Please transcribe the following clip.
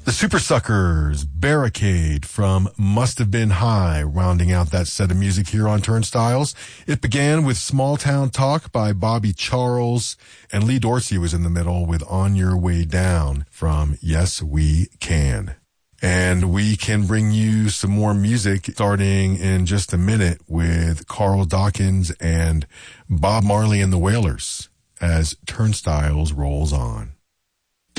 The Super Suckers, Barricade from Must Have Been High, rounding out that set of music here on Turnstiles. It began with Small Town Talk by Bobby Charles, and Lee Dorsey was in the middle with On Your Way Down from Yes We Can. And we can bring you some more music starting in just a minute with Carl Dawkins and Bob Marley and the Wailers as Turnstiles rolls on.